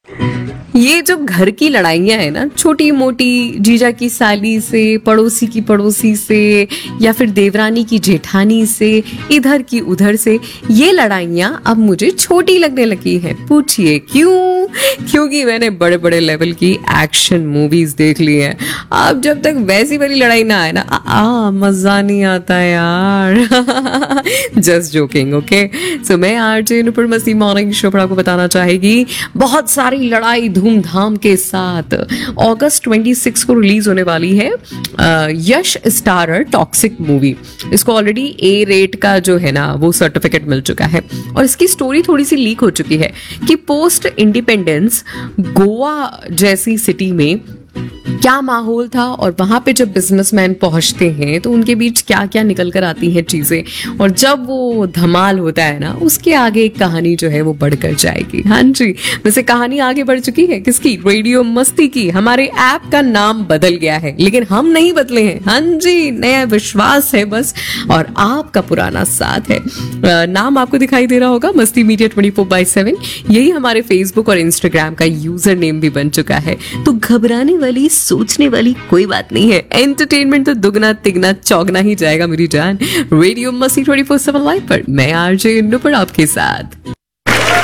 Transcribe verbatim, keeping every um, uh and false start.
ये जो घर की लड़ाइयाँ है ना, छोटी मोटी, जीजा की साली से, पड़ोसी की पड़ोसी से, या फिर देवरानी की जेठानी से, इधर की उधर से, ये लड़ाइयाँ अब मुझे छोटी लगने लगी हैं। पूछिए क्यों? क्योंकि मैंने बड़े बड़े लेवल की एक्शन मूवीज देख ली हैं। अब जब तक वैसी वाली लड़ाई ना आए ना, आ, आ मजा नहीं आता यार। Just joking, okay. सो मैं आरजे नुपुर मस्ती मॉर्निंग शो पर आपको बताना चाहेगी बहुत सारी लड़ाई धूमधाम के साथ अगस्त छब्बीस को रिलीज होने वाली है अ, यश स्टारर टॉक्सिक मूवी। इसको ऑलरेडी ए रेट का जो है ना वो सर्टिफिकेट मिल चुका है, और इसकी स्टोरी थोड़ी सी लीक हो चुकी है कि पोस्ट इंडिपेंडेंस गोवा जैसी सिटी में क्या माहौल था, और वहां पे जब बिजनेसमैन पहुंचते हैं तो उनके बीच क्या क्या निकल कर आती हैं चीजें, और जब वो धमाल होता है ना, उसके आगे एक कहानी जो है वो बढ़कर जाएगी। हाँ जी, वैसे कहानी आगे बढ़ चुकी है किसकी? रेडियो मस्ती की। हमारे ऐप का नाम बदल गया है, लेकिन हम नहीं बदले हैं। हाँ जी, नया विश्वास है बस, और आपका पुराना साथ है। आ, नाम आपको दिखाई दे रहा होगा, मस्ती media twenty four by seven. यही हमारे फेसबुक और इंस्टाग्राम का यूजर नेम भी बन चुका है। तो घबराने वाली, सोचने वाली कोई बात नहीं है। एंटरटेनमेंट तो दुगना तिगना चौगना ही जाएगा मेरी जान। रेडियो मस्ती ट्वेंटी फोर सेवन लाइव पर मैं आरजे नुपुर आपके साथ।